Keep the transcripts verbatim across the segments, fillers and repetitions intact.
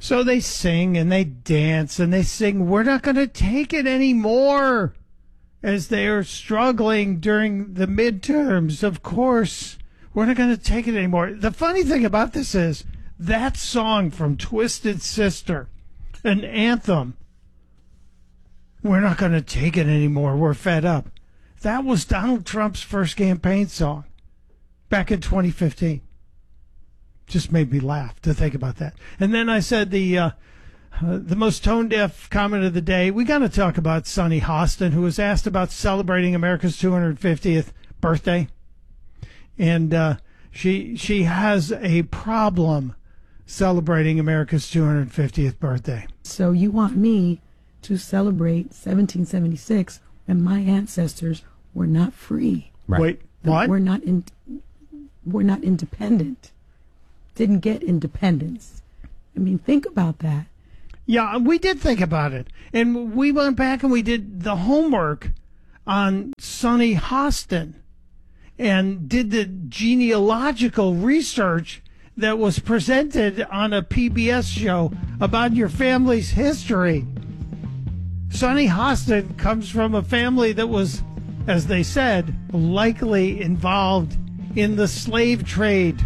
So they sing and they dance and they sing, "We're not going to take it anymore," as they are struggling during the midterms. Of course, we're not going to take it anymore. The funny thing about this is that song from Twisted Sister, an anthem, "We're not going to take it anymore, we're fed up," that was Donald Trump's first campaign song back in twenty fifteen. Just made me laugh to think about that. And then I said the uh, uh, the most tone-deaf comment of the day, we got to talk about Sunny Hostin, who was asked about celebrating America's two hundred fiftieth birthday. And uh, she she has a problem celebrating America's two hundred fiftieth birthday. So you want me to celebrate seventeen seventy-six when my ancestors were not free? Right. Wait, what? We're not in, we're not independent. Didn't get independence. I mean, think about that. Yeah, we did think about it. And we went back and we did the homework on Sunny Hostin and did the genealogical research that was presented on a P B S show about your family's history. Sunny Hostin comes from a family that was, as they said, likely involved in the slave trade.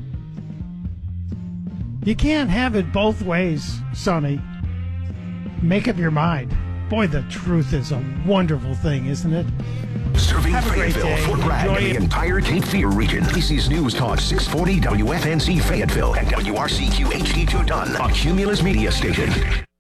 You can't have it both ways, Sonny. Make up your mind. Boy, the truth is a wonderful thing, isn't it? Serving Fayetteville, Fort Bragg, and the entire Cape Fear region. A B C's News Talk six forty W F N C Fayetteville and W R C Q H D two Dunn, a Cumulus media station.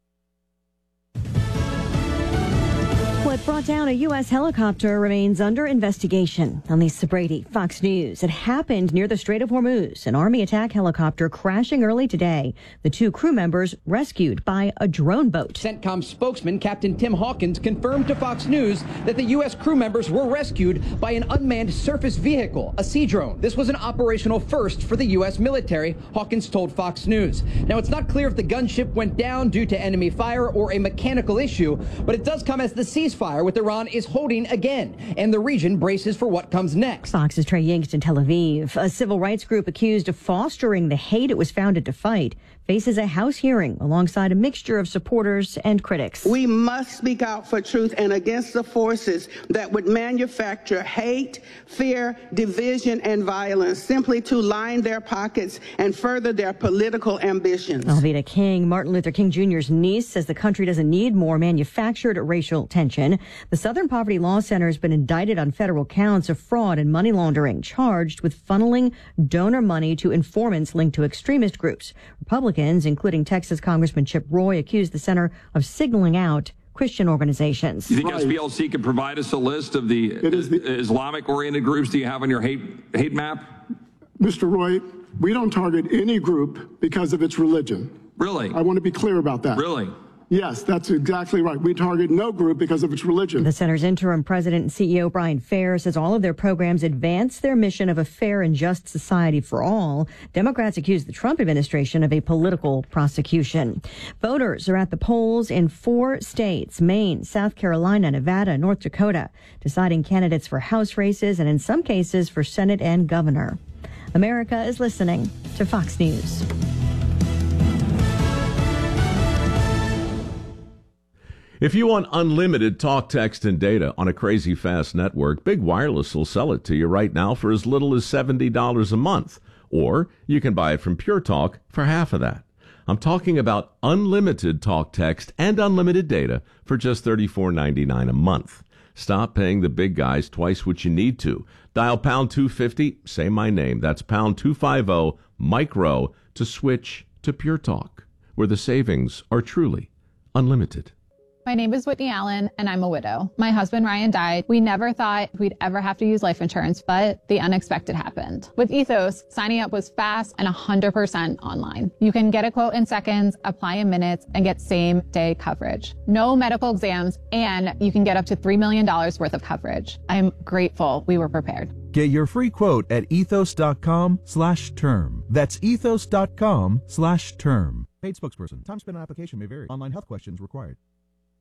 What brought down a U S helicopter remains under investigation. Elisa Brady, Fox News. It happened near the Strait of Hormuz, an Army attack helicopter crashing early today. The two crew members rescued by a drone boat. CENTCOM spokesman Captain Tim Hawkins confirmed to Fox News that the U S crew members were rescued by an unmanned surface vehicle, a sea drone. This was an operational first for the U S military, Hawkins told Fox News. Now, it's not clear if the gunship went down due to enemy fire or a mechanical issue, but it does come as the ceasefire with Iran is holding again, and the region braces for what comes next. Fox's Trey Yingst in Tel Aviv. A civil rights group accused of fostering the hate it was founded to fight faces a House hearing alongside a mixture of supporters and critics. We must speak out for truth and against the forces that would manufacture hate, fear, division, and violence simply to line their pockets and further their political ambitions. Alveda King, Martin Luther King Junior's niece, says the country doesn't need more manufactured racial tension. The Southern Poverty Law Center has been indicted on federal counts of fraud and money laundering, charged with funneling donor money to informants linked to extremist groups. Republicans, including Texas Congressman Chip Roy, accused the center of signaling out Christian organizations. You think right. S P L C could provide us a list of the, the Islamic-oriented groups that you have on your hate hate map? Mister Roy, we don't target any group because of its religion. Really? I want to be clear about that. Really? Yes, that's exactly right. We target no group because of its religion. The center's interim president and C E O, Brian Fair, says all of their programs advance their mission of a fair and just society for all. Democrats accuse the Trump administration of a political prosecution. Voters are at the polls in four states, Maine, South Carolina, Nevada, North Dakota, deciding candidates for House races and in some cases for Senate and governor. America is listening to Fox News. If you want unlimited talk, text, and data on a crazy fast network, Big Wireless will sell it to you right now for as little as seventy dollars a month. Or you can buy it from Pure Talk for half of that. I'm talking about unlimited talk, text, and unlimited data for just thirty-four ninety-nine a month. Stop paying the big guys twice what you need to. Dial pound two fifty, say my name. That's pound two fifty, micro, to switch to Pure Talk, where the savings are truly unlimited. My name is Whitney Allen, and I'm a widow. My husband, Ryan, died. We never thought we'd ever have to use life insurance, but the unexpected happened. With Ethos, signing up was fast and one hundred percent online. You can get a quote in seconds, apply in minutes, and get same-day coverage. No medical exams, and you can get up to three million dollars worth of coverage. I'm grateful we were prepared. Get your free quote at ethos.com slash term. That's ethos.com slash term. Paid spokesperson. Time spent on application may vary. Online health questions required.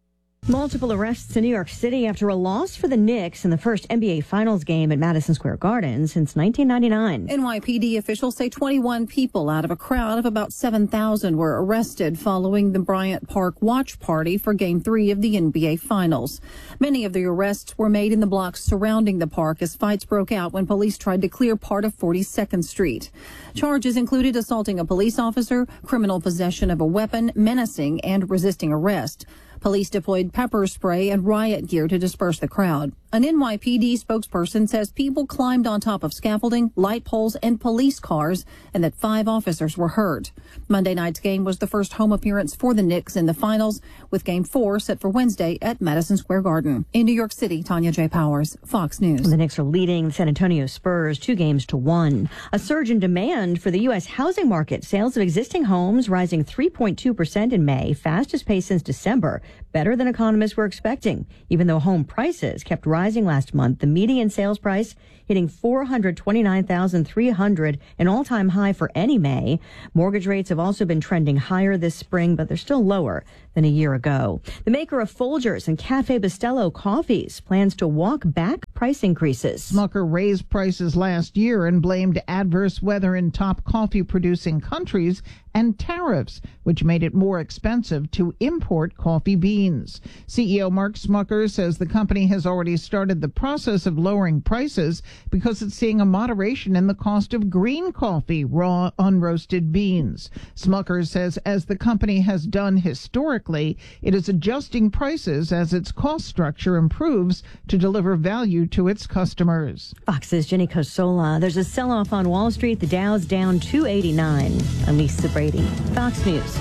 Multiple arrests in New York City after a loss for the Knicks in the first N B A Finals game at Madison Square Garden since nineteen ninety-nine. N Y P D officials say twenty-one people out of a crowd of about seven thousand were arrested following the Bryant Park watch party for Game three of the N B A Finals. Many of the arrests were made in the blocks surrounding the park as fights broke out when police tried to clear part of forty-second Street. Charges included assaulting a police officer, criminal possession of a weapon, menacing, and resisting arrest. Police deployed pepper spray and riot gear to disperse the crowd. An N Y P D spokesperson says people climbed on top of scaffolding, light poles, and police cars, and that five officers were hurt. Monday night's game was the first home appearance for the Knicks in the finals, with Game four set for Wednesday at Madison Square Garden. In New York City, Tanya J. Powers, Fox News. The Knicks are leading the San Antonio Spurs two games to one. A surge in demand for the U S housing market. Sales of existing homes rising three point two percent in May, fastest pace since December. Better than economists were expecting. Even though home prices kept rising last month, the median sales price hitting four hundred twenty-nine thousand three hundred dollars, an all-time high for any May. Mortgage rates have also been trending higher this spring, but they're still lower than a year ago. The maker of Folgers and Cafe Bustelo coffees plans to walk back price increases. Smucker raised prices last year and blamed adverse weather in top coffee-producing countries and tariffs, which made it more expensive to import coffee beans. C E O Mark Smucker says the company has already started the process of lowering prices because it's seeing a moderation in the cost of green coffee, raw, unroasted beans. Smucker says as the company has done historically, it is adjusting prices as its cost structure improves to deliver value to its customers. Fox's Jenny Cosola. There's a sell-off on Wall Street. The Dow's down two eighty-nine. I'm Lisa Brady, Fox News.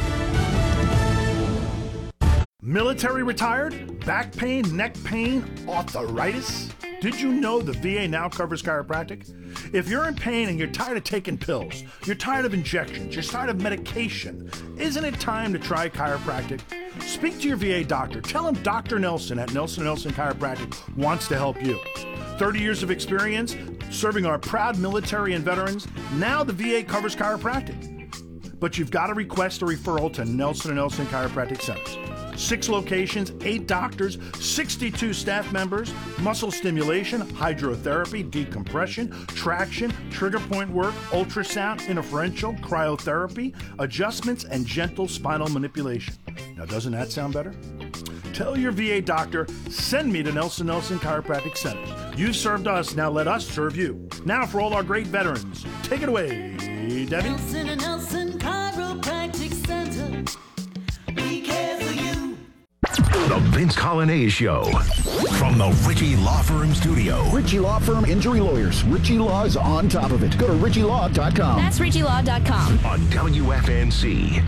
Military retired? Back pain, neck pain, arthritis? Did you know the V A now covers chiropractic? If you're in pain and you're tired of taking pills, you're tired of injections, you're tired of medication, isn't it time to try chiropractic? Speak to your V A doctor. Tell him Doctor Nelson at Nelson Nelson Chiropractic wants to help you. thirty years of experience serving our proud military and veterans. Now the V A covers chiropractic. But you've got to request a referral to Nelson and Nelson Chiropractic Centers. Six locations, eight doctors, sixty-two staff members, muscle stimulation, hydrotherapy, decompression, traction, trigger point work, ultrasound, interferential, cryotherapy, adjustments, and gentle spinal manipulation. Now, doesn't that sound better? Tell your V A doctor, send me to Nelson Nelson Chiropractic Centers. You served us, now let us serve you. Now for all our great veterans, take it away, Debbie. Nelson and Nelson Chiropractic Center. We care for you. The Vince Colonnese Show from the Ritchie Law Firm studio. Ritchie Law Firm Injury Lawyers. Ritchie Law is on top of it. Go to ritchie law dot com. That's ritchie law dot com. On W F N C.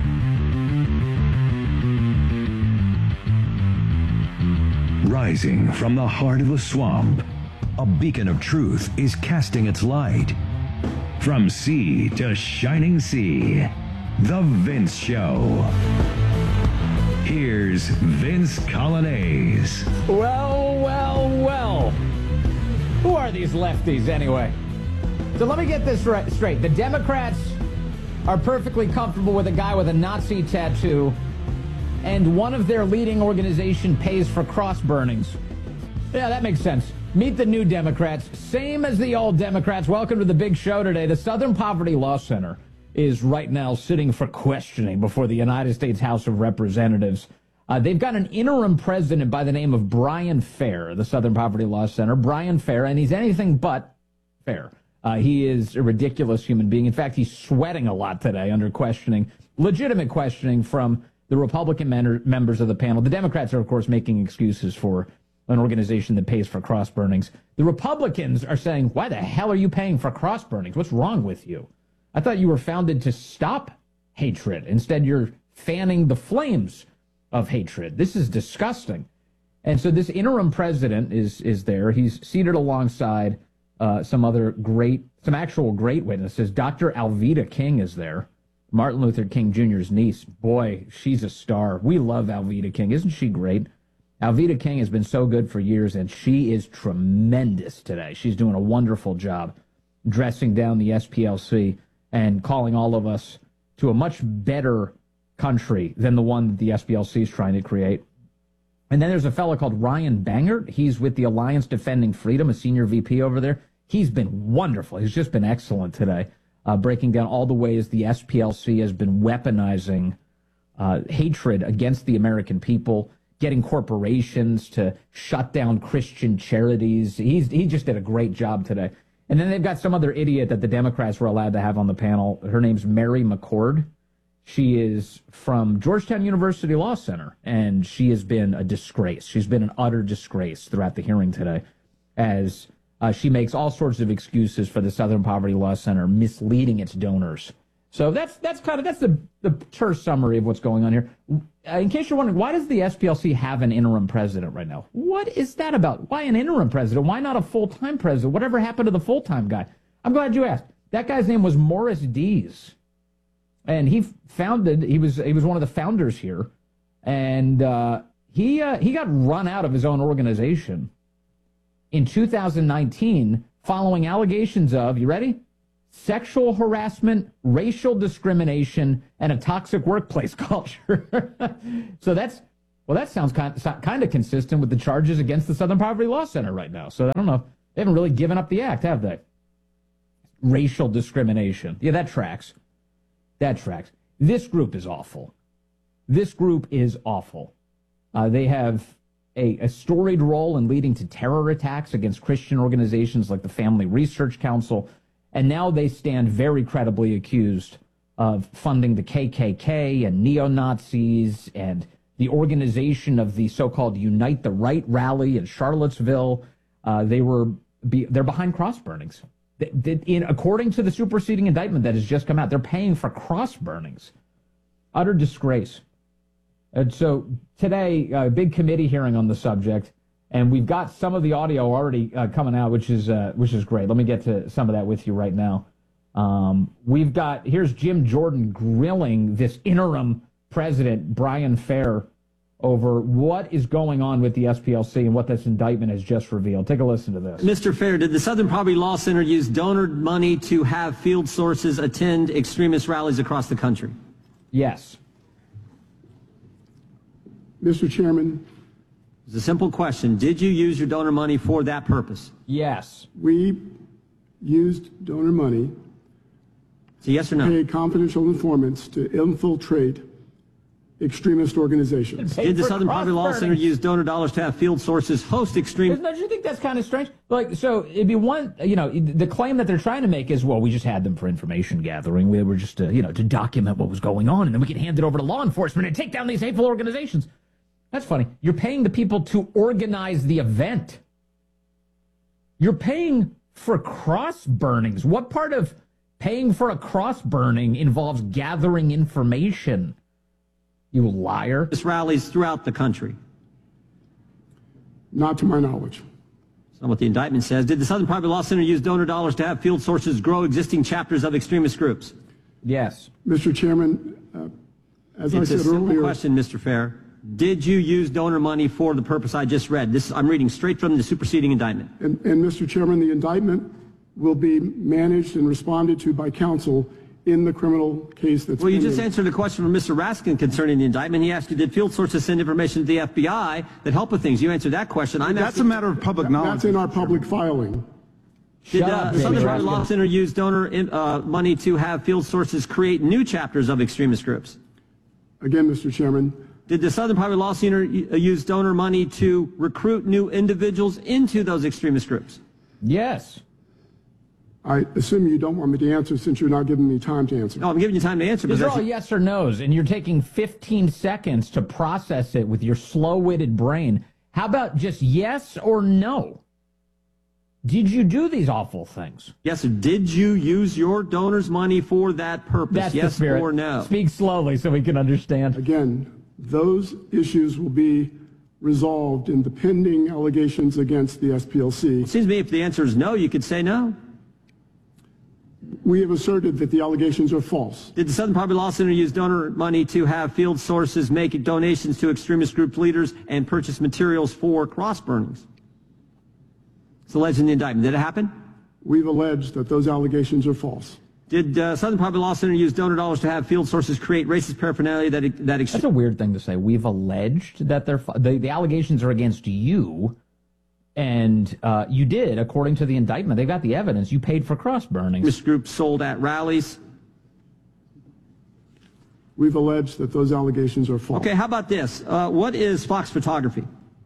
Rising from the heart of the swamp, a beacon of truth is casting its light. From sea to shining sea, The Vince Show. Here's Vince Colonnese. Well, well, well. Who are these lefties anyway? So let me get this right, straight. The Democrats are perfectly comfortable with a guy with a Nazi tattoo, and one of their leading organization pays for cross burnings. Yeah, that makes sense. Meet the new Democrats, same as the old Democrats. Welcome to the big show today. The Southern Poverty Law Center is right now sitting for questioning before the United States House of Representatives. Uh, they've got an interim president by the name of Brian Fair, the Southern Poverty Law Center. Brian Fair, and he's anything but fair. Uh, he is a ridiculous human being. In fact, he's sweating a lot today under questioning, legitimate questioning from the Republican men- members of the panel. The Democrats are, of course, making excuses for an organization that pays for cross burnings. The Republicans are saying, why the hell are you paying for cross burnings? What's wrong with you? I thought you were founded to stop hatred. Instead, you're fanning the flames of hatred. This is disgusting. And so this interim president is is there. He's seated alongside uh, some other great, some actual great witnesses. Doctor Alveda King is there. Martin Luther King Junior's niece. Boy, she's a star. We love Alveda King. Isn't she great? Alveda King has been so good for years, and she is tremendous today. She's doing a wonderful job dressing down the S P L C and calling all of us to a much better country than the one that the S P L C is trying to create. And then there's a fellow called Ryan Bangert. He's with the Alliance Defending Freedom, a senior V P over there. He's been wonderful. He's just been excellent today, uh, breaking down all the ways the S P L C has been weaponizing uh, hatred against the American people, getting corporations to shut down Christian charities. He's he just did a great job today. And then they've got some other idiot that the Democrats were allowed to have on the panel. Her name's Mary McCord. She is from Georgetown University Law Center, and she has been a disgrace. She's been an utter disgrace throughout the hearing today, as uh, she makes all sorts of excuses for the Southern Poverty Law Center misleading its donors. So that's that's kind of that's the the terse summary of what's going on here. Uh, in case you're wondering, why does the S P L C have an interim president right now? What is that about? Why an interim president? Why not a full-time president? Whatever happened to the full-time guy? I'm glad you asked. That guy's name was Morris Dees. And he founded, he was he was one of the founders here, and uh, he uh, he got run out of his own organization in two thousand nineteen following allegations of, you ready? Sexual harassment, racial discrimination, and a toxic workplace culture. So that's, well, that sounds kind of, kind of consistent with the charges against the Southern Poverty Law Center right now. So I don't know. They haven't really given up the act, have they? Racial discrimination. Yeah, that tracks. That tracks. This group is awful. This group is awful. Uh, they have a, a storied role in leading to terror attacks against Christian organizations like the Family Research Council, and now they stand very credibly accused of funding the K K K and neo-Nazis and the organization of the so-called Unite the Right rally in Charlottesville. Uh, they were be, they're behind cross burnings. In, according to the superseding indictment that has just come out, they're paying for cross burnings. Utter disgrace. And so today, a big committee hearing on the subject, and we've got some of the audio already uh, coming out, which is uh, which is great. Let me get to some of that with you right now. Um, we've got, here's Jim Jordan grilling this interim president, Brian Fair, over what is going on with the S P L C and what this indictment has just revealed. Take a listen to this. Mister Fair, did the Southern Poverty Law Center use donor money to have field sources attend extremist rallies across the country? Yes. Mister Chairman. It's a simple question. Did you use your donor money for that purpose? Yes. We used donor money so yes or no? to pay confidential informants to infiltrate extremist organizations. Did the Southern Poverty Law Center use donor dollars to have field sources host extreme? Don't you think that's kind of strange? Like, so it'd be one, you know, the claim that they're trying to make is, well, we just had them for information gathering. We were just, uh, you know, to document what was going on, and then we could hand it over to law enforcement and take down these hateful organizations. That's funny. You're paying the people to organize the event. You're paying for cross burnings. What part of paying for a cross burning involves gathering information? You liar. This rallies throughout the country. Not to my knowledge. That's not what the indictment says. Did the Southern Poverty Law Center use donor dollars to have field sources grow existing chapters of extremist groups? Yes. Mister Chairman, uh, as it's I said a simple earlier, question, Mister Fair. Did you use donor money for the purpose I just read? This I'm reading straight from the superseding indictment. And, and Mister Chairman, the indictment will be managed and responded to by counsel in the criminal case that's Well, you pending. just answered a question from Mister Raskin concerning the indictment. He asked you, did field sources send information to the F B I that helped with things? You answered that question. I'm That's asking, a matter of public knowledge. That's in our public filing. Did Shut uh, up, Southern David Poverty Law Raskin. Center use donor in, uh, money to have field sources create new chapters of extremist groups? Again, Mister Chairman. Did the Southern Poverty Law Center use donor money to recruit new individuals into those extremist groups? Yes. I assume you don't want me to answer since you're not giving me time to answer. No, I'm giving you time to answer. These But are all yes or no's, and you're taking fifteen seconds to process it with your slow-witted brain. How about just yes or no? Did you do these awful things? Yes, sir. Did you use your donors' money for that purpose? That's the yes spirit. or no? Speak slowly so we can understand. Again, those issues will be resolved in the pending allegations against the S P L C. It seems to me if the answer is no, you could say no. We have asserted that the allegations are false. Did the Southern Poverty Law Center use donor money to have field sources make donations to extremist group leaders and purchase materials for cross burnings? It's alleged in the indictment. Did it happen? We've alleged that those allegations are false. Did uh, Southern Poverty Law Center use donor dollars to have field sources create racist paraphernalia that that? Ex- That's a weird thing to say. We've alleged that they're the, the allegations are against you, and uh, you did, according to the indictment. They've got the evidence. You paid for cross burnings. This group sold at rallies. We've alleged that those allegations are false. Okay, how about this? Uh, what is Fox Photography?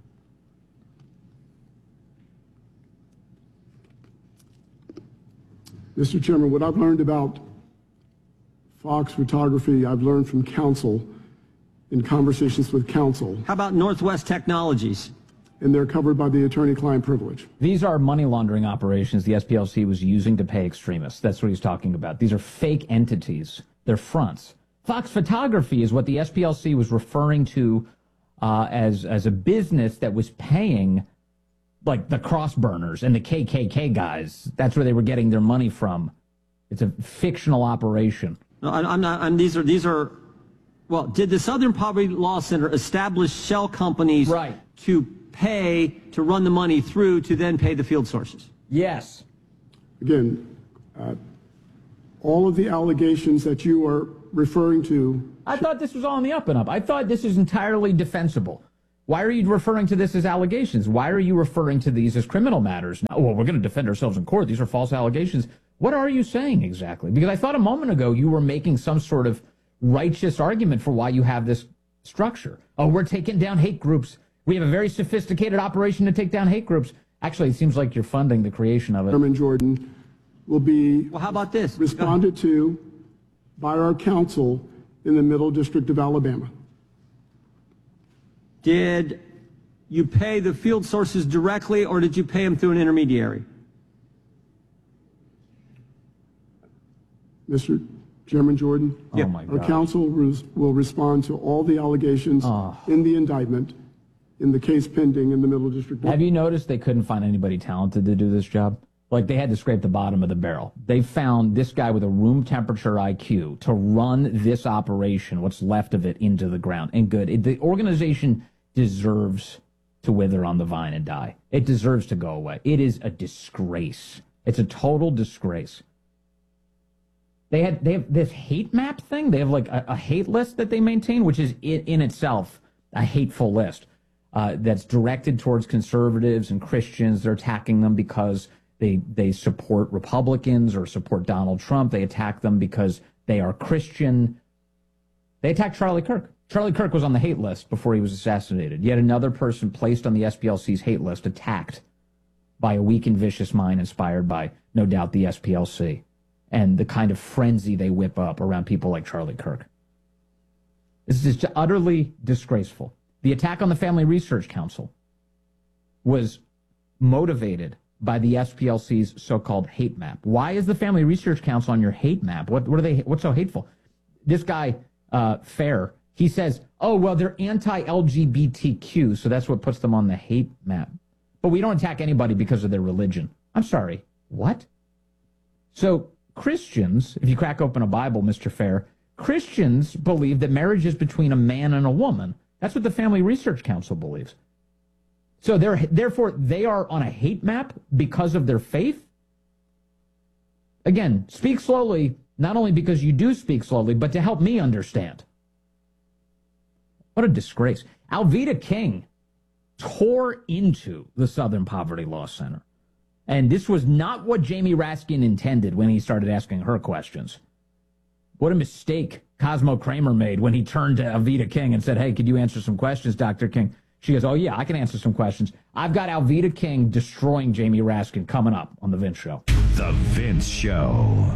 Mister Chairman, what I've learned about Fox Photography, I've learned from counsel in conversations with counsel. How about Northwest Technologies? And they're covered by the attorney-client privilege. These are money laundering operations the S P L C was using to pay extremists. That's what he's talking about. These are fake entities. They're fronts. Fox Photography is what the S P L C was referring to uh, as, as a business that was paying like the cross burners and the K K K guys. That's where they were getting their money from. It's a fictional operation. No, I, I'm not. I'm, these are these are. Well, did the Southern Poverty Law Center establish shell companies right. to pay to run the money through to then pay the field sources? Yes. Again, uh, all of the allegations that you are referring to. I thought this was all on the up and up. I thought this is entirely defensible. Why are you referring to this as allegations? Why are you referring to these as criminal matters? Now, well, we're going to defend ourselves in court. These are false allegations. What are you saying exactly? Because I thought a moment ago you were making some sort of righteous argument for why you have this structure. Oh, we're taking down hate groups. We have a very sophisticated operation to take down hate groups. Actually, it seems like you're funding the creation of it. Chairman Jordan will be well, how about this? responded to by our counsel in the Middle District of Alabama. Did you pay the field sources directly, or did you pay them through an intermediary? Mister Chairman Jordan, oh my our counsel res- will respond to all the allegations oh. in the indictment in the case pending in the Middle District. Have you noticed they couldn't find anybody talented to do this job? Like, they had to scrape the bottom of the barrel. They found this guy with a room temperature I Q to run this operation, what's left of it, into the ground. And good. It, the organization deserves to wither on the vine and die. It deserves to go away. It is a disgrace. It's a total disgrace. They had they have this hate map thing. They have like a, a hate list that they maintain, which is in, in itself a hateful list uh, that's directed towards conservatives and Christians. They're attacking them because they they support Republicans or support Donald Trump. They attack them because they are Christian. They attacked Charlie Kirk. Charlie Kirk was on the hate list before he was assassinated. Yet another person placed on the S P L C's hate list, attacked by a weak and vicious mind inspired by, no doubt, the S P L C and the kind of frenzy they whip up around people like Charlie Kirk. This is just utterly disgraceful. The attack on the Family Research Council was motivated by the S P L C's so-called hate map. Why is the Family Research Council on your hate map? What, what are they? What's so hateful? This guy, uh, Fair, he says, oh, well, they're anti-L G B T Q, so that's what puts them on the hate map. But we don't attack anybody because of their religion. I'm sorry, what? So Christians, if you crack open a Bible, Mister Fair, Christians believe that marriage is between a man and a woman. That's what the Family Research Council believes. So they're, therefore, they are on a hate map because of their faith? Again, speak slowly, not only because you do speak slowly, but to help me understand. What a disgrace. Alveda King tore into the Southern Poverty Law Center. And this was not what Jamie Raskin intended when he started asking her questions. What a mistake Cosmo Kramer made when he turned to Alveda King and said, hey, could you answer some questions, Doctor King? She goes, oh, yeah, I can answer some questions. I've got Alveda King destroying Jamie Raskin coming up on The Vince Show. The Vince Show.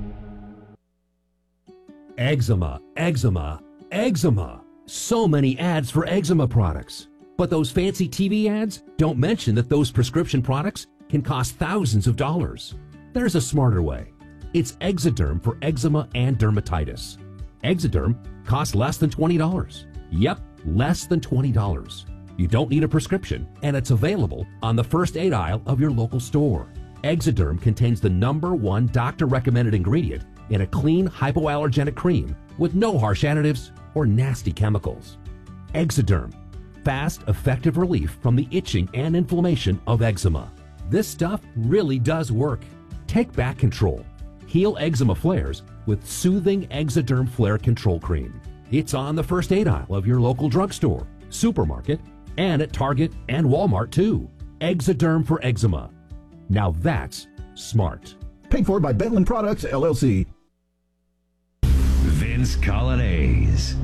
Eczema, eczema, eczema. So many ads for eczema products. But those fancy T V ads don't mention that those prescription products can cost thousands of dollars. There's a smarter way. It's Exoderm for eczema and dermatitis. Exoderm costs less than twenty dollars. Yep, less than twenty dollars. You don't need a prescription, and it's available on the first aid aisle of your local store. Exoderm contains the number one doctor-recommended ingredient in a clean, hypoallergenic cream with no harsh additives or nasty chemicals. Exoderm, fast, effective relief from the itching and inflammation of eczema. This stuff really does work. Take back control. heal eczema flares with soothing Exoderm Flare Control Cream. It's on the first aid aisle of your local drugstore, supermarket, and at Target and Walmart too. Exoderm for eczema. Now that's smart. Paid for by Bentland Products, L L C. Vince Coglianese.